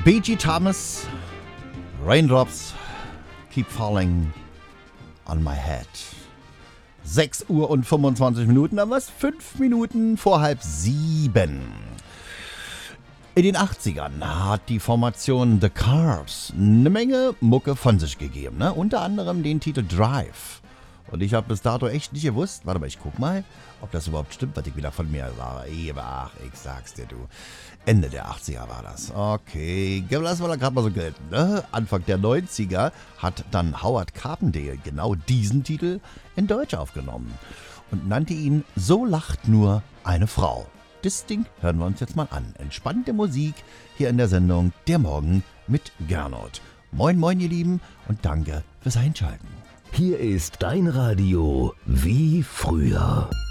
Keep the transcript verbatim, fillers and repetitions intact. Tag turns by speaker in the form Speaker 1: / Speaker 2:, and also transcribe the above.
Speaker 1: B G Thomas, Raindrops Keep Falling on My Head. sechs Uhr und fünfundzwanzig Minuten, aber was? fünf Minuten vor halb sieben. In den achtzigern hat die Formation The Cars eine Menge Mucke von sich gegeben, ne? Unter anderem den Titel Drive. Und ich habe bis dato echt nicht gewusst, warte mal, ich guck mal, ob das überhaupt stimmt, was ich wieder von mir sage. Ach, ich sag's dir, du. Ende der achtziger war das. Okay, lassen wir da gerade mal so gelten, ne? Anfang der neunziger hat dann Howard Carpendale genau diesen Titel in Deutsch aufgenommen und nannte ihn So lacht nur eine Frau. Das Ding hören wir uns jetzt mal an. Entspannte Musik hier in der Sendung Der Morgen mit Gernot. Moin, moin, ihr Lieben, und danke fürs Einschalten.
Speaker 2: Hier ist dein Radio wie früher.